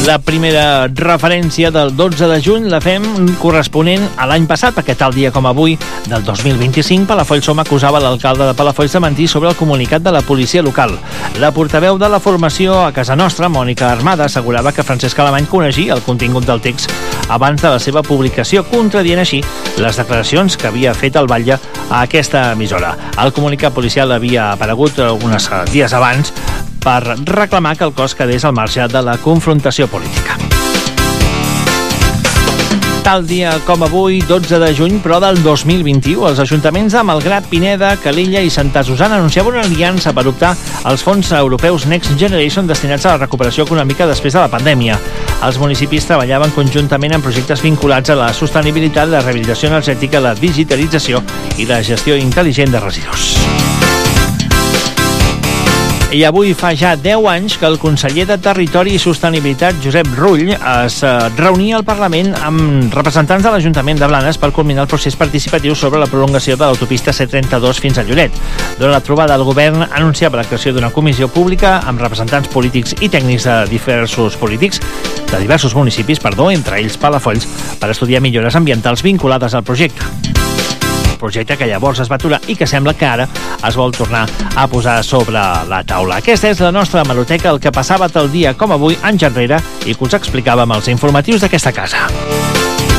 La primera referència del 12 de juny la fem corresponent a l'any passat, perquè tal dia com avui, del 2025, Palafolls Som acusava l'alcalde de Palafolls de mentir sobre el comunicat de la policia local. La portaveu de la formació a casa nostra, Mònica Armada, assegurava que Francesc Alemany coneixia el contingut del text abans de la seva publicació, contradient així les declaracions que havia fet el batlle a aquesta emissora. El comunicat policial havia aparegut uns dies abans per reclamar que el cos quedés al marge de la confrontació política. Tal dia com avui, 12 de juny, però del 2021, els ajuntaments de Malgrat, Pineda, Calella i Santa Susanna anunciaven una aliança per optar als fons europeus Next Generation destinats a la recuperació econòmica després de la pandèmia. Els municipis treballaven conjuntament en projectes vinculats a la sostenibilitat, la rehabilitació energètica, la digitalització i la gestió intel·ligent de residus. I avui fa ja 10 anys que el conseller de Territori i Sostenibilitat, Josep Rull, es reunia al Parlament amb representants de l'Ajuntament de Blanes per culminar el procés participatiu sobre la prolongació de l'autopista C32 fins a Lloret. Durant la trobada, el govern anunciava la creació d'una comissió pública amb representants polítics i tècnics de diversos municipis, entre ells Palafolls, per estudiar millores ambientals vinculades al projecte que llavors es va aturar i que sembla que ara es vol tornar a posar sobre la taula. Aquesta és la nostra hemeroteca, el que passava tal dia com avui, anys enrere, i que us explicàvem els informatius d'aquesta casa.